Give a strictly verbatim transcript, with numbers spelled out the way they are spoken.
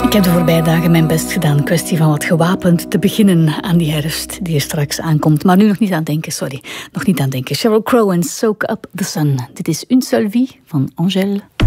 Ik heb de voorbije dagen mijn best gedaan. Kwestie van wat gewapend te beginnen aan die herfst die er straks aankomt. Maar nu nog niet aan denken, sorry. Nog niet aan denken. Sheryl Crow en Soak Up the Sun. Dit is Une Seule Vie van Angèle